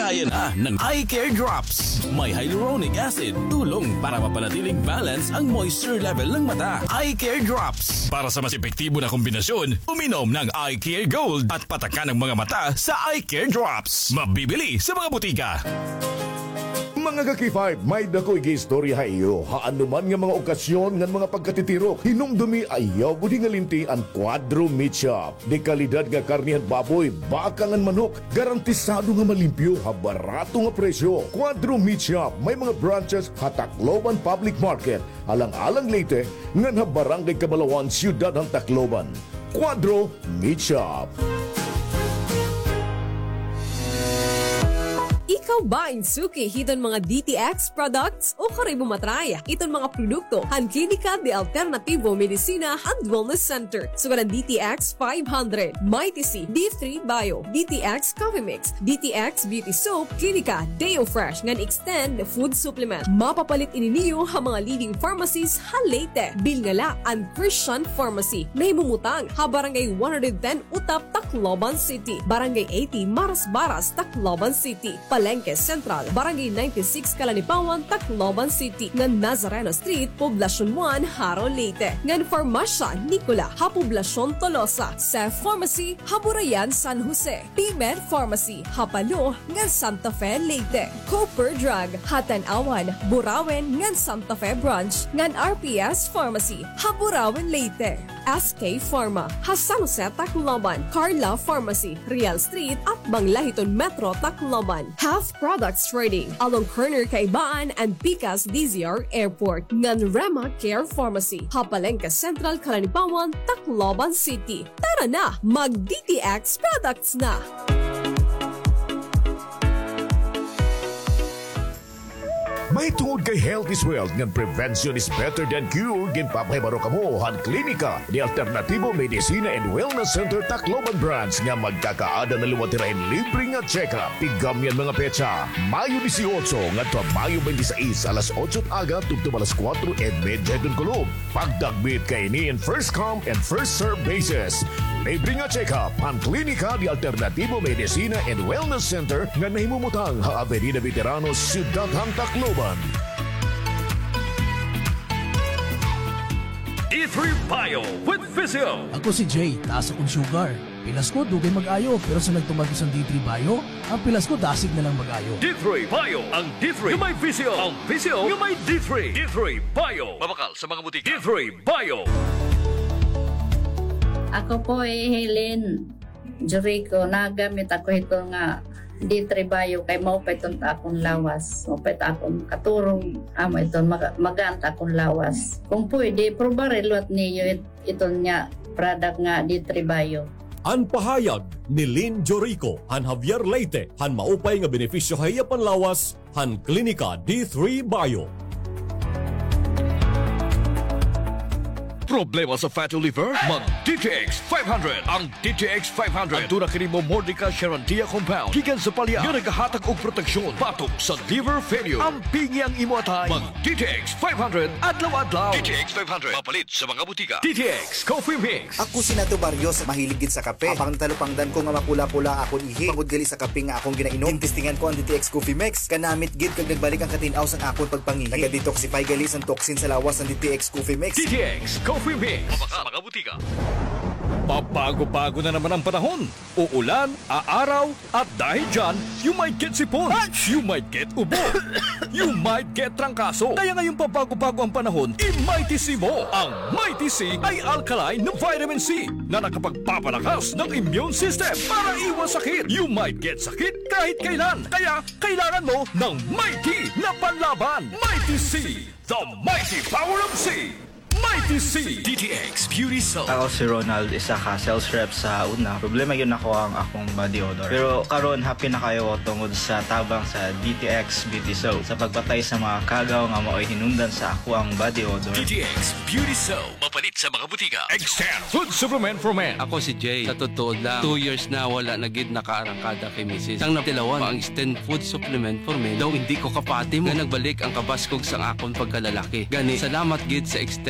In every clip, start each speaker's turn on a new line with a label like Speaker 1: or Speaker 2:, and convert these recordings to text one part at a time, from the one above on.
Speaker 1: Kagaya na ng Eye Care Drops. May hyaluronic acid, tulong para mapanatiling balance ang moisture level ng mata. Eye Care Drops. Para sa mas epektibo na kombinasyon, uminom ng Eye Care Gold at patakan ng mga mata sa Eye Care Drops. Mabibili sa mga butika.
Speaker 2: Mga kaki-5, may dakoy istorya iyo. Haan naman nga mga okasyon ng mga pagkatitirok. Hinumdumi ayaw budi nga linti ang Quadro Meat Shop. Di kalidad nga karnihan baboy, bakangan manok, garantisado nga malimpyo, ha barato nga presyo. Quadro Meat Shop, may mga branches ha Tacloban Public Market, alang-alang Leyte, ngan ha Barangay Cabalawan, Ciudad ng Tacloban. Quadro Meat Shop.
Speaker 3: Ikaw ba insuki hiton mga DTX products o kare bumatraya iton mga produkto han Klinika de Alternativo Medicina and Wellness Center sugaran DTX 500, Mighty C, D3 Bio, DTX Coffee Mix, DTX Beauty Soap, Klinika Deo Fresh ngan extend food supplement. Mapapalit ininiyo ang mga leading pharmacies ha Leyte, Bilngala and Christian Pharmacy. Nahimumutang ha Barangay 110 Utap, Tacloban City, Barangay 80 Maras-Baras, Tacloban City, Palengke Central, Barangay 96 Kalanipawan, Tacloban City, ngan Nazareno Street, Poblacion 1, Haro, Leyte, ngan Farmasya Nicola, ha Poblacion Tolosa, Sef Pharmacy, Haburayan, San Jose, P-Med Pharmacy, Hapalo, ngan Santa Fe, Leyte, Cooper Drug, Hatanawan, Burawen, ngan Santa Fe Branch, ngan RPS Pharmacy, Haburawen, Leyte, SK Pharma, ha San Jose, Tacloban, Carla Pharmacy, Real Street, at Banglahiton Metro, Tacloban, Half Products Trading, along Kerner Kaibaan and Picas DZR Airport, ngan Rema Care Pharmacy, Hapalengka Central, Kalanipawan, Tacloban City. Tara na, mag-DTX products na!
Speaker 2: May tungod kay health is wealth ngan prevention is better than cure ginpapahibaro kamo han Klinika de Alternativo Medicina and Wellness Center Tacloban Branch nga magkakaada na luwatirahin libre nga check-up. Pigam yan mga petsa Mayo 18 ngadto Mayo 26 alas 8 aga tugtong alas 4 e medya kulog. Pagdagbit kay ni in first come and first serve basis. Libre nga check-up ang Klinika de Alternativo Medicina and Wellness Center nga nahimumutang ha Avenida Veteranos, Ciudad ng Tacloban.
Speaker 4: D3 Bio with Physio.
Speaker 5: Ako si Jay, taas akong sugar. Pilas ko, dugay mag-ayo. Pero sa nagtumag ko sa D3 Bio, ang pilas ko dasig na lang mag-ayo.
Speaker 4: D3 Bio. Ang D3 yung may Physio. Ang Physio yung may D3. D3 Bio. Mabakal sa mga butika. D3 Bio.
Speaker 6: Ako po Helen Jericho. Nagamit ako ito nga D3 Bio kay maupay itong akong lawas. Maupay akong katurong amo ito maganta akong lawas. Kung pwede, probarelot niyo itong nga product nga D3 Bio.
Speaker 7: An pahayag ni Lynn Jorico, han Javier Leyte, han maupay nga benepisyo hayapan lawas, han Klinika D3 Bio.
Speaker 4: Problema sa fatty liver? Mag DTX 500. Ang DTX 500 ang tunang kini mo Mordica Sharantia compound. Gikan sa palya nga nagahatag og proteksyon batok sa liver failure. Ang pingi ang imo atay. Mag DTX 500 adlaw-adlaw. DTX 500 mapalit sa mga butika. DTX Coffee Mix.
Speaker 8: Ako si Nato Barrios, mahiligid sa kape. Apang talupangdan ko nga mapula-pula akong ihi. Pagod gali sa kape nga akong ginainom. Tintistingan ko ang DTX Coffee Mix. Kanamit gid kag nagbalik ang katinaw sang akong pagpangihi. Naga-detoxify gali sang toxin sa lawas ng DTX Coffee Mix.
Speaker 4: DTX Coffee Mix. Mabaka mga butika. Pabago-bago na naman ang panahon. Uulan, aaraw, at dahil dyan, you might get sipon, you might get ubo, you might get trangkaso. Kaya ngayong pabago-bago ang panahon, i-Mighty C mo. Ang Mighty C ay alkaline na vitamin C na nakapagpapalakas ng immune system para iwas sakit. You might get sakit kahit kailan. Kaya kailangan mo ng Mighty na panlaban. Mighty C, the mighty power of C. Mighty C DTX Beauty Soap.
Speaker 9: Ako si Ronald, isa ka sales rep sa una. Problema yun ako ang akong body odor. Pero karon happy na kayo tungod sa tabang sa DTX Beauty Soap sa pagpatay sa mga kagaw nga mao'y hinundan sa ako ang body odor.
Speaker 4: DTX Beauty Soap. Mapalit sa mga butika. Extend Food Supplement for Men.
Speaker 10: Ako si Jay. Sa totoo lang, 2 years na wala nagid nakaarangkada kay Mrs. Sang natilawan ang Extend Food Supplement for Men. Daw hindi ko kapati mo nga nagbalik ang kabaskog sang akong pagkalalaki. Gani, salamat gid sa Extend Food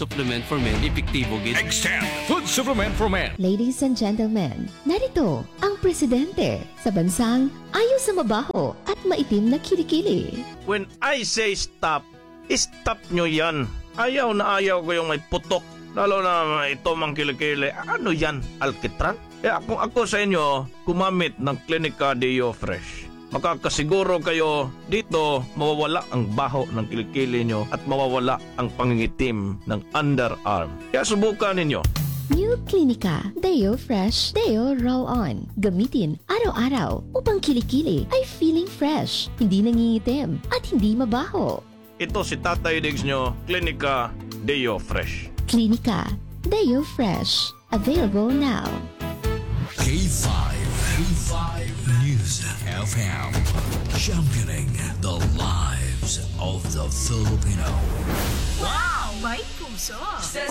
Speaker 10: supplement for men, epektibo gid.
Speaker 4: Extend Food Supplement for Men.
Speaker 11: Ladies and gentlemen, narito ang presidente sa bansang ayaw sa mabaho at maitim na kilikili.
Speaker 12: When I say stop, stop nyo yan. Ayaw na ayaw ko yung may putok. Lalo na ito mang kilikili. Ano yan? Alkitran? Kung ako sa inyo, gumamit ng Clinica Deo Fresh. Makakasiguro kayo dito mawawala ang baho ng kilikili nyo at mawawala ang pangingitim ng underarm. Kaya subukan ninyo.
Speaker 11: New Clinica Deo Fresh Deo Roll-On. Gamitin araw-araw upang kilikili ay feeling fresh, hindi nangingitim at hindi mabaho.
Speaker 12: Ito si Tatay Diggs nyo, Clinica Deo Fresh.
Speaker 11: Clinica Deo Fresh. Available now.
Speaker 1: K5 News FM, championing the lives of the Filipino.
Speaker 13: Wow! May puso! Sa